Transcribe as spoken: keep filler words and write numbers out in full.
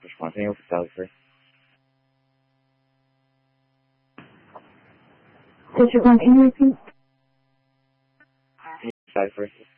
Responsible for Salisbury. District one, can you repeat? Salisbury.